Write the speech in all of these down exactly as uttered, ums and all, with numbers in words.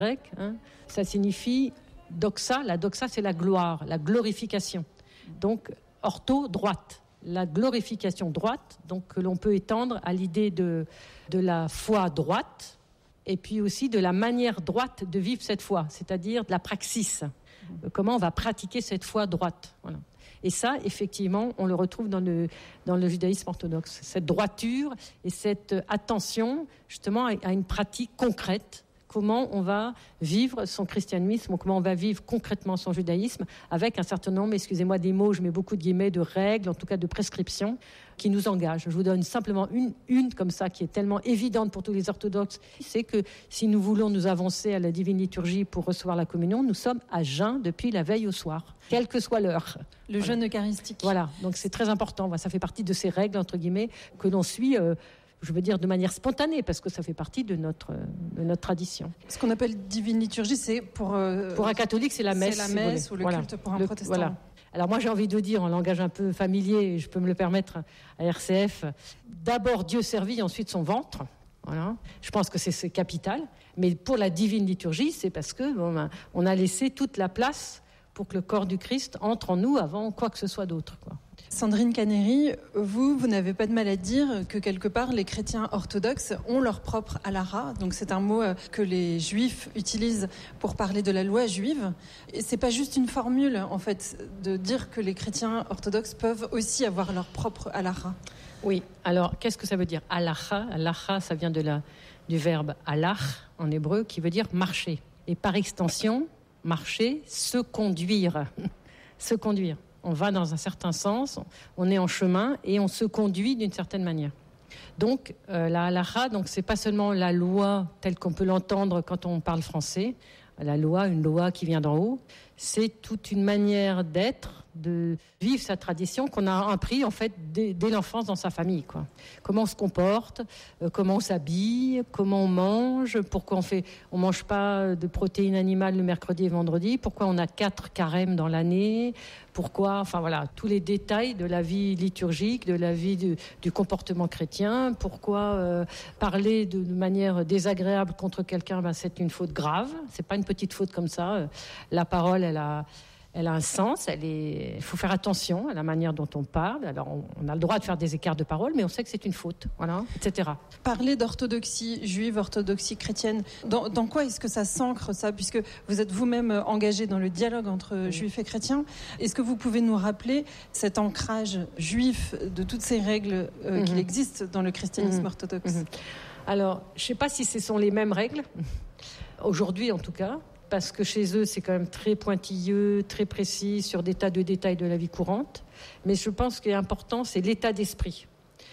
grec, hein, ça signifie doxa. La doxa, c'est la gloire, la glorification. Donc, ortho, droite. La glorification droite, donc que l'on peut étendre à l'idée de, de la foi droite, et puis aussi de la manière droite de vivre cette foi, c'est-à-dire de la praxis. Comment on va pratiquer cette foi droite. Voilà. Et ça, effectivement, on le retrouve dans le, dans le judaïsme orthodoxe. Cette droiture et cette attention, justement, à une pratique concrète. Comment on va vivre son christianisme, ou comment on va vivre concrètement son judaïsme, avec un certain nombre, excusez-moi des mots, je mets beaucoup de guillemets, de règles, en tout cas de prescriptions, qui nous engagent. Je vous donne simplement une, une comme ça, qui est tellement évidente pour tous les orthodoxes, c'est que si nous voulons nous avancer à la divine liturgie pour recevoir la communion, nous sommes à jeun depuis la veille au soir, quelle que soit l'heure. Le voilà. Jeûne eucharistique. Voilà, donc c'est très important. Ça fait partie de ces règles, entre guillemets, que l'on suit... Euh, je veux dire de manière spontanée, parce que ça fait partie de notre, de notre tradition. Ce qu'on appelle divine liturgie, c'est pour... Euh, pour un catholique, c'est la messe. C'est la messe si ou le voilà. culte pour un le, protestant. Voilà. Alors moi, j'ai envie de dire, en langage un peu familier, et je peux me le permettre à R C F, d'abord Dieu servi, ensuite son ventre. Voilà. Je pense que c'est, c'est capital. Mais pour la divine liturgie, c'est parce que bon, on a laissé toute la place pour que le corps du Christ entre en nous avant quoi que ce soit d'autre, quoi. Sandrine Caneri, vous, vous n'avez pas de mal à dire que quelque part les chrétiens orthodoxes ont leur propre halakha. Donc c'est un mot que les juifs utilisent pour parler de la loi juive. Et c'est pas juste une formule, en fait, de dire que les chrétiens orthodoxes peuvent aussi avoir leur propre halakha. Oui. Alors qu'est-ce que ça veut dire halakha? Halakha, ça vient de la, du verbe halach en hébreu, qui veut dire marcher. Et par extension, marcher, se conduire, se conduire. On va dans un certain sens, on est en chemin et on se conduit d'une certaine manière. Donc, euh, la halakha, donc c'est pas seulement la loi telle qu'on peut l'entendre quand on parle français, la loi, une loi qui vient d'en haut, c'est toute une manière d'être, de vivre sa tradition qu'on a appris en fait dès, dès l'enfance dans sa famille, quoi. Comment on se comporte, euh, comment on s'habille, comment on mange, pourquoi on fait, on mange pas de protéines animales le mercredi et vendredi, pourquoi on a quatre carêmes dans l'année, pourquoi, enfin voilà, tous les détails de la vie liturgique, de la vie du, du comportement chrétien, pourquoi euh, parler de, de manière désagréable contre quelqu'un, ben c'est une faute grave, c'est pas une petite faute comme ça. La parole, elle a Elle a un sens, elle est... il faut faire attention à la manière dont on parle. Alors, on, on a le droit de faire des écarts de parole, mais on sait que c'est une faute, voilà, et cetera. Parler d'orthodoxie juive, orthodoxie chrétienne, dans, dans quoi est-ce que ça s'ancre, ça, puisque vous êtes vous-même engagé dans le dialogue entre oui. juifs et chrétiens? Est-ce que vous pouvez nous rappeler cet ancrage juif de toutes ces règles euh, mm-hmm. qu'il existe dans le christianisme mm-hmm. orthodoxe? mm-hmm. Alors, je ne sais pas si ce sont les mêmes règles, aujourd'hui en tout cas, parce que chez eux, c'est quand même très pointilleux, très précis sur des tas de détails de la vie courante. Mais je pense ce qui est important, c'est l'état d'esprit.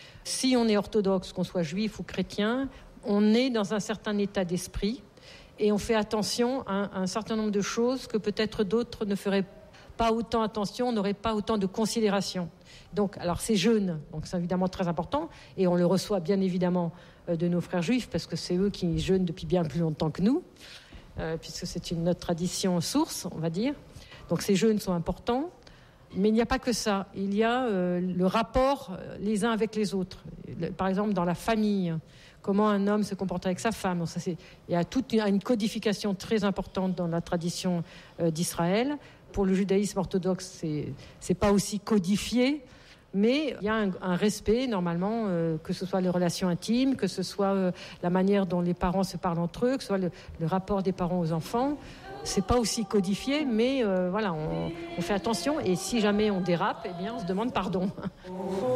Si on est orthodoxe, qu'on soit juif ou chrétien, on est dans un certain état d'esprit et on fait attention à un certain nombre de choses que peut-être d'autres ne feraient pas autant attention, n'auraient pas autant de considération. Donc, alors c'est jeûne, donc c'est évidemment très important, et on le reçoit bien évidemment de nos frères juifs, parce que c'est eux qui jeûnent depuis bien plus longtemps que nous. Euh, puisque c'est une notre tradition source, on va dire. Donc ces jeûnes sont importants, mais il n'y a pas que ça. Il y a euh, le rapport euh, les uns avec les autres. Le, par exemple, dans la famille, comment un homme se comporte avec sa femme. Ça, c'est, il y a toute une, une codification très importante dans la tradition euh, d'Israël. Pour le judaïsme orthodoxe, c'est, c'est pas aussi codifié, mais il y a un, un respect, normalement, euh, que ce soit les relations intimes, que ce soit euh, la manière dont les parents se parlent entre eux, que ce soit le, le rapport des parents aux enfants. C'est pas aussi codifié, mais euh, voilà, on, on fait attention. Et si jamais on dérape, eh bien, on se demande pardon.